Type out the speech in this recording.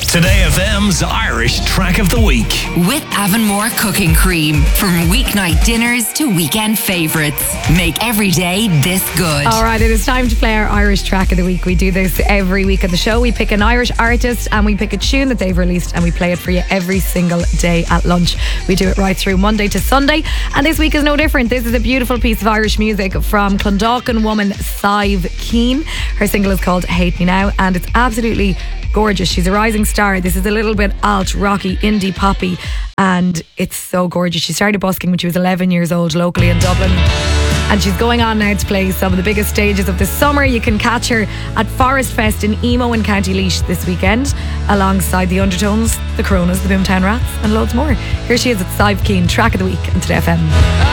Today FM's Irish Track of the Week. With Avonmore Cooking Cream. From weeknight dinners to weekend favourites. Make every day this good. Alright, it is time to play our Irish Track of the Week. We do this every week of the show. We pick an Irish artist and we pick a tune that they've released and we play it for you every single day at lunch. We do it right through Monday to Sunday, and this week is no different. This is a beautiful piece of Irish music from Clondalkin woman Sive Keane. Her single is called Hate Me Now, and it's absolutely gorgeous. She's a rising star. This is a little bit alt, rocky, indie poppy, and it's so gorgeous. She started busking when she was 11 years old locally in Dublin, and she's going on now to play some of the biggest stages of the summer. You can catch her at Forest Fest in Emo in County Laois this weekend, alongside the Undertones, the Coronas, the Boomtown Rats, and loads more. Here she is at Sive Keane, Track of the Week on Today FM.